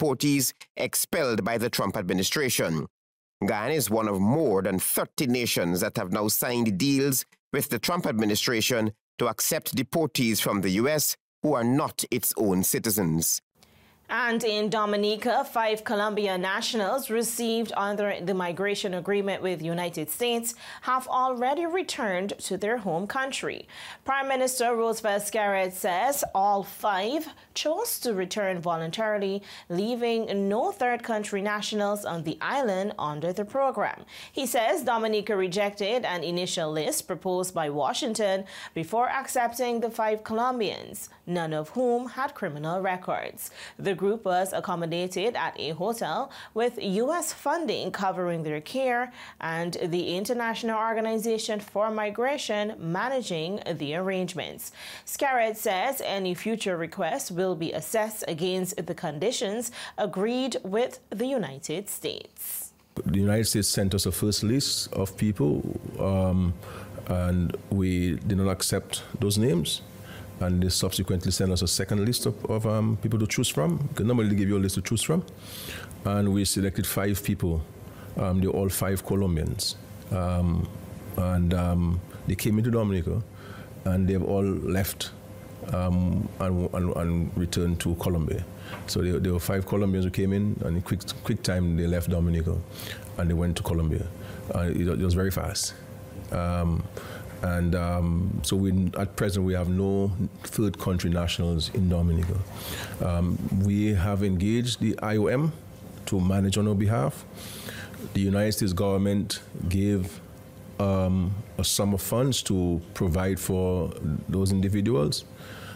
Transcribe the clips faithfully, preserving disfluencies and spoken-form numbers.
deportees expelled by the Trump administration. Guyana is one of more than thirty nations that have now signed deals with the Trump administration to accept deportees from the U S who are not its own citizens. And in Dominica, five Colombian nationals received under the migration agreement with the United States have already returned to their home country. Prime Minister Roosevelt Skerrit says all five chose to return voluntarily, leaving no third country nationals on the island under the program. He says Dominica rejected an initial list proposed by Washington before accepting the five Colombians, none of whom had criminal records. The group was accommodated at a hotel with U S funding covering their care and the International Organization for Migration managing the arrangements. Skerrit says any future requests will be assessed against the conditions agreed with the United States. The United States sent us a first list of people um, and we did not accept those names. And they subsequently sent us a second list of, of um, people to choose from. Because normally they give you a list to choose from. And we selected five people. Um, they're all five Colombians. Um, and um, they came into Dominica, and they've all left um, and, and, and returned to Colombia. So there, there were five Colombians who came in, and in quick, quick time they left Dominica, and they went to Colombia. And it, it was very fast. Um, And um, so we, at present, we have no third country nationals in Dominica. Um, we have engaged the I O M to manage on our behalf. The United States government gave um, a sum of funds to provide for those individuals.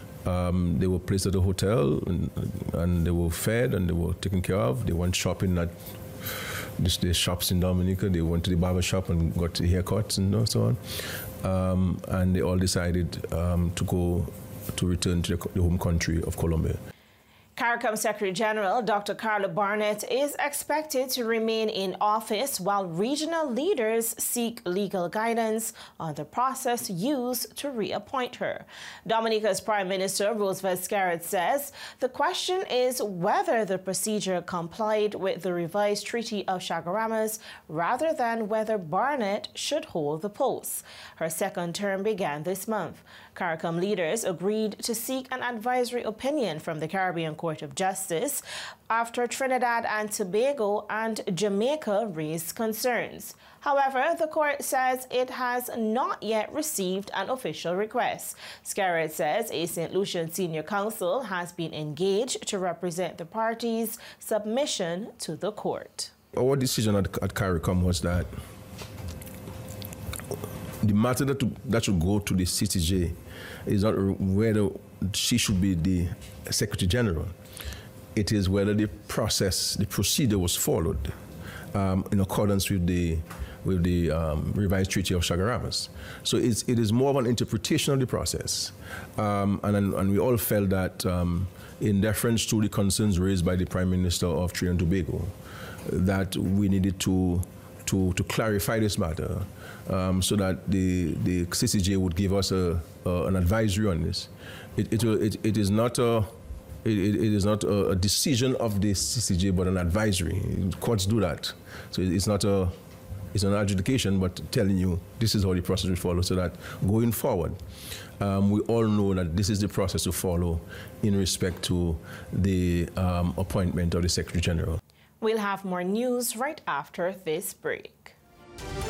Um, they were placed at a hotel, and, and they were fed, and they were taken care of. They went shopping at This, the shops in Dominica. They went to the barber shop and got the haircuts and so on. Um, and they all decided um, to go to return to the, the home country of Colombia. CARICOM Secretary General Doctor Carla Barnett is expected to remain in office while regional leaders seek legal guidance on the process used to reappoint her. Dominica's Prime Minister Roosevelt Skerrit says the question is whether the procedure complied with the revised Treaty of Chaguaramas rather than whether Barnett should hold the post. Her second term began this month. CARICOM leaders agreed to seek an advisory opinion from the Caribbean Court of Justice after Trinidad and Tobago and Jamaica raised concerns. However, the court says it has not yet received an official request. Skerrit says a Saint Lucian senior counsel has been engaged to represent the parties' submission to the court. Our decision at, at CARICOM was that the matter that, to, that should go to the C C J is not whether she should be the Secretary General. It is whether the process, the procedure was followed um, in accordance with the with the um, revised Treaty of Chaguaramas. So it's, it is more of an interpretation of the process. Um, and, and we all felt that um, in deference to the concerns raised by the Prime Minister of Trinidad and Tobago, that we needed to To, to clarify this matter um, so that the, the C C J would give us a, uh, an advisory on this. It, it, it, it is not, a, it, it is not a, a decision of the C C J, but an advisory. Courts do that. So it's not a, it's an adjudication, but telling you this is how the process will follow, so that going forward, um, we all know that this is the process to follow in respect to the um, appointment of the Secretary General. We'll have more news right after this break.